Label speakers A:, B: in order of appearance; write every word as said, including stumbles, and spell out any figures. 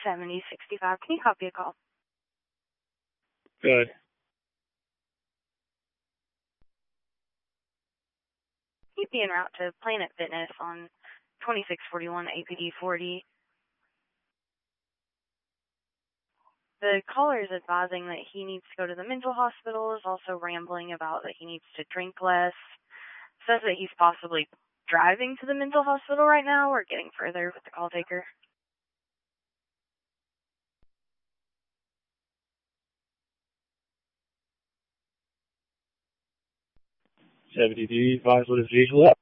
A: seventy sixty-five. Can you copy a call?
B: Good.
A: He'd be en route to Planet Fitness on twenty-six forty-one A P D forty. The caller is advising that he needs to go to the mental hospital, is also rambling about that he needs to drink less, says that he's possibly driving to the mental hospital right now or getting further with the call taker.
B: seventy-three, advise what is visual up.